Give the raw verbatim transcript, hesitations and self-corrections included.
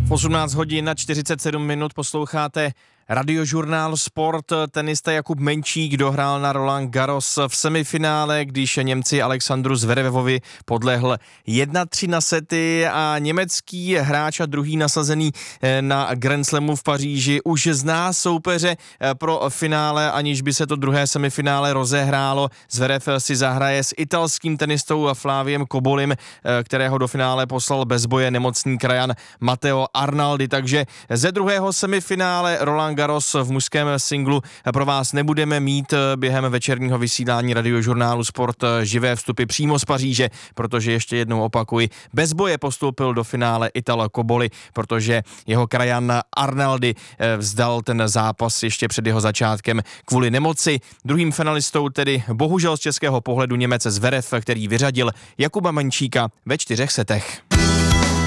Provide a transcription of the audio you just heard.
V osmnáct hodin na čtyřicet sedm minut posloucháte Radiožurnál Sport. Tenista Jakub Menčík dohrál na Roland Garros v semifinále, když Němci Alexandru Zverevovi podlehl jedna tři na sety a německý hráč a druhý nasazený na Grand Slamu v Paříži už zná soupeře pro finále, aniž by se to druhé semifinále rozehrálo. Zverev si zahraje s italským tenistou Flaviem Cobolim, kterého do finále poslal bez boje nemocný krajan Matteo Arnaldi, takže ze druhého semifinále Roland Garros v mužském singlu pro vás nebudeme mít během večerního vysílání Radiožurnálu Sport živé vstupy přímo z Paříže, protože ještě jednou opakuji, bez boje postoupil do finále Ital Coboli, protože jeho krajan Arnaldi vzdal ten zápas ještě před jeho začátkem kvůli nemoci. Druhým finalistou tedy bohužel z českého pohledu Němec Zverev, který vyřadil Jakuba Menčíka ve čtyřech setech.